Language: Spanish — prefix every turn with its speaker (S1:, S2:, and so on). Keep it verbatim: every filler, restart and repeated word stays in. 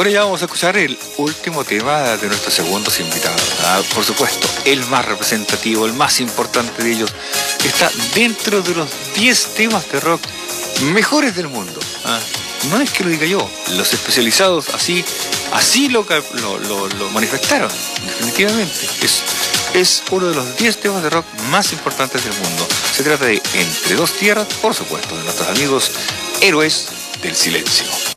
S1: Bueno, ya vamos a escuchar el último tema de nuestros segundos invitados. ¿Ah? Por supuesto, el más representativo, el más importante de ellos, está dentro de los diez temas de rock mejores del mundo. ¿Ah? No es que lo diga yo, los especializados así, así lo, lo, lo, lo manifestaron, definitivamente. Es, es uno de los diez temas de rock más importantes del mundo. Se trata de Entre dos tierras, por supuesto, de nuestros amigos Héroes del Silencio.